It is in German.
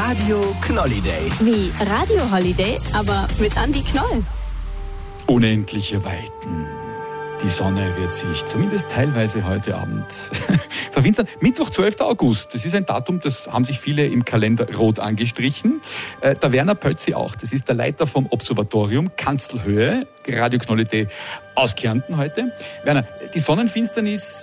Radio Knolliday. Wie Radio Holiday, aber mit Andi Knoll. Unendliche Weiten. Die Sonne wird sich zumindest teilweise heute Abend verfinstern. Mittwoch, 12. August. Das ist ein Datum, das haben sich viele im Kalender rot angestrichen. Der Werner Pötzi auch. Das ist der Leiter vom Observatorium Kanzelhöhe, Radio Knolliday aus Kärnten heute. Werner, die Sonnenfinsternis